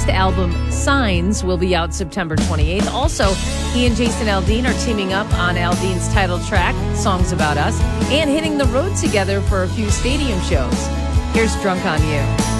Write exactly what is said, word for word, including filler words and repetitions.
latest album, Signs, will be out September twenty-eighth. Also, he and Jason Aldean are teaming up on Aldean's title track, Songs About Us, and hitting the road together for a few stadium shows. Here's Drunk on You.